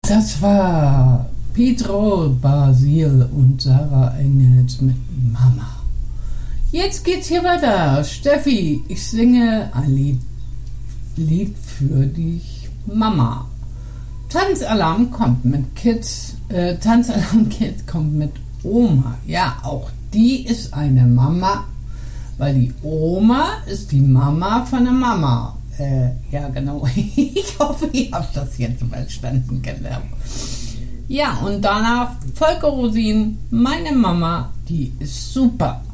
Das war Pedro Basil und Sarah Engels mit Mama. Jetzt geht's hier weiter. Steffi, ich singe ein Lied für dich, Mama. Tanzalarm kommt mit Kids. Tanzalarm Kids kommt mit Oma. Ja, auch die ist eine Mama, weil die Oma ist die Mama von der Mama. Ja, genau. Ich hoffe, ihr habt das jetzt verstanden, genau. Ja, und danach Volker Rosin, meine Mama, die ist super.